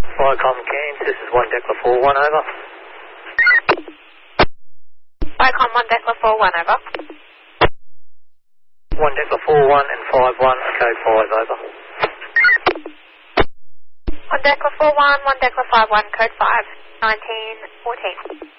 Viacom Cairns, this is 1 Decla 4-1, over. Viacom 1 Decla 4-1, over. 1 Decla 4-1 and 5-1, code 5, over. 1 Decla 4-1, 1 Decla 5-1, code 5, 1914.